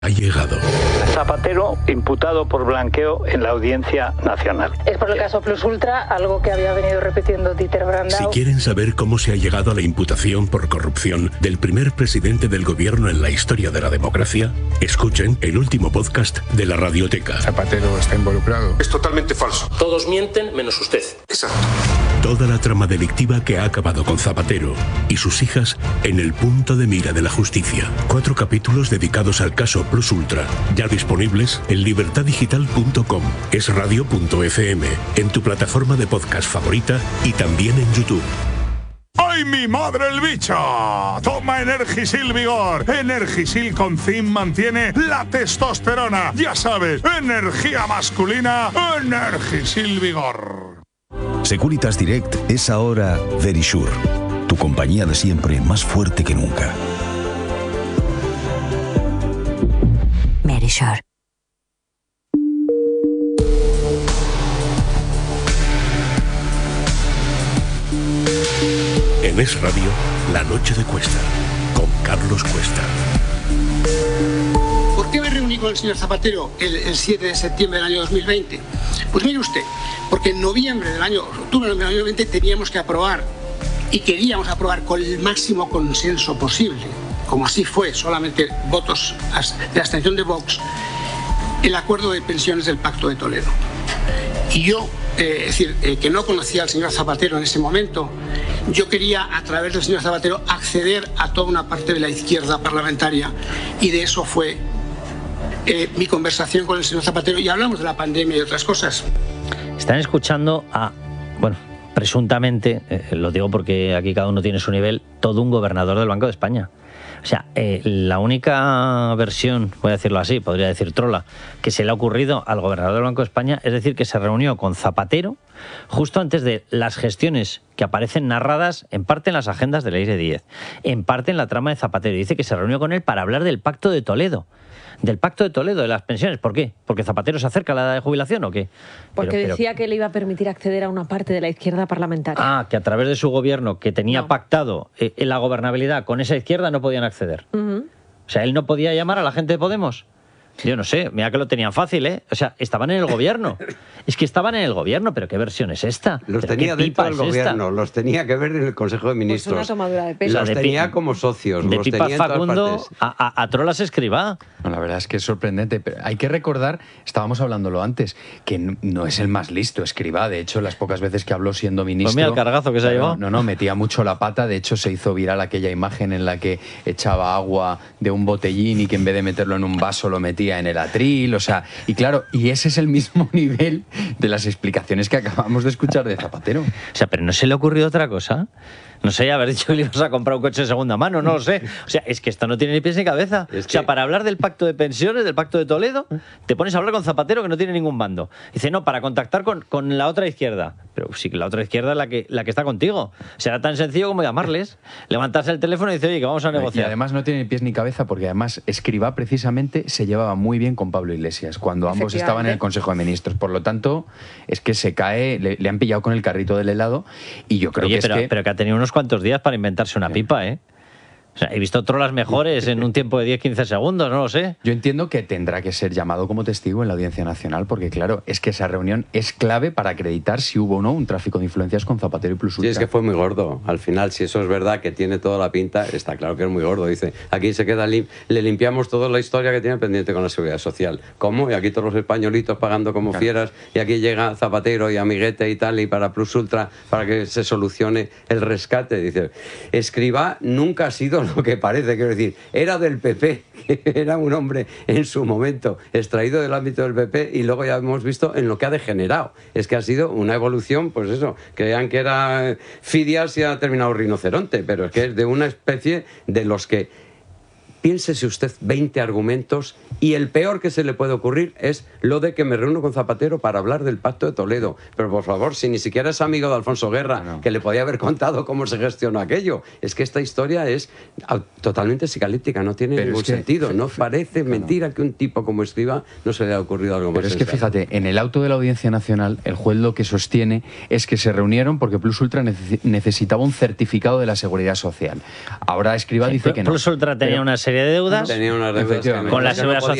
Ha llegado. Zapatero imputado por blanqueo en la Audiencia Nacional. Es por el caso Plus Ultra, algo que había venido repitiendo Dieter Brandau. Si quieren saber cómo se ha llegado a la imputación por corrupción del primer presidente del gobierno en la historia de la democracia, escuchen el último podcast de la Radioteca. Zapatero está involucrado. Es totalmente falso. Todos mienten menos usted. Exacto. Toda la trama delictiva que ha acabado con Zapatero y sus hijas en el punto de mira de la justicia. 4 capítulos dedicados al caso Plus Ultra, ya disponibles en libertadigital.com, esradio.fm, en tu plataforma de podcast favorita y también en YouTube. ¡Ay, mi madre el bicho! Toma Energisil Vigor. Energisil con zinc mantiene la testosterona. Ya sabes, energía masculina, Energisil Vigor. Securitas Direct es ahora Verisure, tu compañía de siempre más fuerte que nunca. Verisure. En Es Radio, La Noche de Cuesta, con Carlos Cuesta. ¿Por qué me reuní con el señor Zapatero el 7 de septiembre del año 2020? Pues mire usted, porque en octubre del año 2020 teníamos que aprobar y queríamos aprobar con el máximo consenso posible, como así fue, solamente votos de abstención de Vox, el acuerdo de pensiones del Pacto de Toledo. Y yo, que no conocía al señor Zapatero en ese momento, yo quería, a través del señor Zapatero, acceder a toda una parte de la izquierda parlamentaria, y de eso fue mi conversación con el señor Zapatero, y hablamos de la pandemia y otras cosas. Están escuchando a, presuntamente, lo digo porque aquí cada uno tiene su nivel, todo un gobernador del Banco de España. O sea, la única versión, voy a decirlo así, podría decir trola, que se le ha ocurrido al gobernador del Banco de España es decir que se reunió con Zapatero justo antes de las gestiones que aparecen narradas en parte en las agendas de la IRE 10, en parte en la trama de Zapatero. Dice que se reunió con él para hablar del Pacto de Toledo. Del Pacto de Toledo, de las pensiones. ¿Por qué? ¿Porque Zapatero se acerca a la edad de jubilación o qué? Porque decía que le iba a permitir acceder a una parte de la izquierda parlamentaria. Ah, que a través de su gobierno, que tenía pactado la gobernabilidad con esa izquierda, no podían acceder. O sea, él no podía llamar a la gente de Podemos. Yo no sé, mira que lo tenían fácil, ¿eh? O sea, estaban en el gobierno. Es que estaban en el gobierno, pero ¿qué versión es esta? Los tenía dentro del gobierno, los tenía que ver en el Consejo de Ministros. Pues una tomadura de pelo. Los tenía como socios, de los Pipa tenía en todas Facundo partes. a Trolas Escribá. Bueno, la verdad es que es sorprendente, pero hay que recordar, estábamos hablándolo antes, que no es el más listo Escribá. De hecho, las pocas veces que habló siendo ministro... Pues mira el cargazo que se ha llevado. No, metía mucho la pata. De hecho, se hizo viral aquella imagen en la que echaba agua de un botellín y que en vez de meterlo en un vaso lo metía en el atril. O sea, y claro, y ese es el mismo nivel de las explicaciones que acabamos de escuchar de Zapatero. O sea, pero ¿no se le ocurrió otra cosa? No sé, haber dicho que le ibas a comprar un coche de segunda mano, no lo sé. O sea, es que esto no tiene ni pies ni cabeza. O sea, para hablar del pacto de pensiones, del pacto de Toledo, te pones a hablar con Zapatero que no tiene ningún bando. Dice, no, para contactar con la otra izquierda. Pero sí que la otra izquierda es la que está contigo. Será tan sencillo como llamarles, levantarse el teléfono y decir, oye, que vamos a negociar. Y además no tiene ni pies ni cabeza porque además Escrivá precisamente se llevaba muy bien con Pablo Iglesias cuando ambos estaban en el Consejo de Ministros. Por lo tanto, es que se cae, le han pillado con el carrito del helado y yo creo pero que ha tenido unos cuantos días para inventarse una pipa, ¿eh? O sea, he visto trolas mejores en un tiempo de 10-15 segundos, no lo sé. Yo entiendo que tendrá que ser llamado como testigo en la Audiencia Nacional, porque claro, es que esa reunión es clave para acreditar si hubo o no un tráfico de influencias con Zapatero y Plus Ultra. Sí, es que fue muy gordo. Al final, si eso es verdad, que tiene toda la pinta, está claro que es muy gordo. Dice, aquí se queda, le limpiamos toda la historia que tiene pendiente con la Seguridad Social. ¿Cómo? Y aquí todos los españolitos pagando como fieras, y aquí llega Zapatero y Amiguete y tal, y para Plus Ultra, para que se solucione el rescate. Dice, Escrivá nunca ha sido lo que parece, quiero decir, era del PP, era un hombre en su momento extraído del ámbito del PP y luego ya hemos visto en lo que ha degenerado. Es que ha sido una evolución, pues eso, creían que era Fidias y ha terminado rinoceronte, pero es que es de una especie de los que... Piénsese usted 20 argumentos y el peor que se le puede ocurrir es lo de que me reúno con Zapatero para hablar del Pacto de Toledo. Pero por favor, si ni siquiera es amigo de Alfonso Guerra, que le podía haber contado cómo se gestionó aquello. Es que esta historia es totalmente psicalíptica, no tiene ningún sentido. No parece mentira que un tipo como Escrivá no se le haya ocurrido algo más. Pero es que fíjate, en el auto de la Audiencia Nacional, el juez lo que sostiene es que se reunieron porque Plus Ultra necesitaba un certificado de la Seguridad Social. Ahora Escrivá dice que no. Plus Ultra tenía una serie serie de deudas Tenía unas deudas que con la no seguridad podía